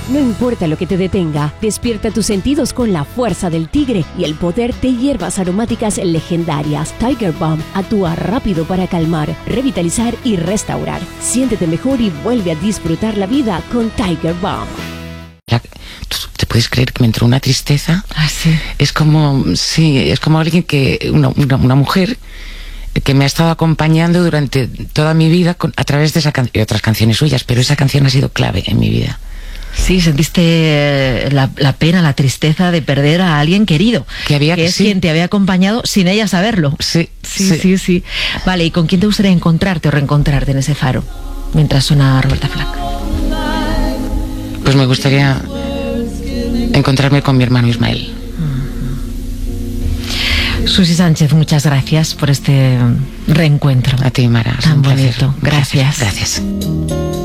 No importa lo que te detenga, despierta tus sentidos con la fuerza del tigre y el poder de hierbas aromáticas legendarias. Tiger Balm actúa rápido para calmar, revitalizar y restaurar. Siéntete mejor y vuelve a disfrutar la vida con Tiger Balm. ¿Te puedes creer que me entró una tristeza? Ah, sí. Es como alguien que, una mujer que me ha estado acompañando durante toda mi vida a través de y otras canciones suyas, pero esa canción ha sido clave en mi vida. Sí, sentiste la pena, la tristeza de perder a alguien querido, que es quien te había acompañado sin ella saberlo. Sí. Vale, ¿y con quién te gustaría encontrarte o reencontrarte en ese faro mientras suena Roberta Flack? Pues me gustaría encontrarme con mi hermano Ismael. Susi Sánchez, muchas gracias por este reencuentro. A ti, Mara. Tan bonito. Gracias. Gracias.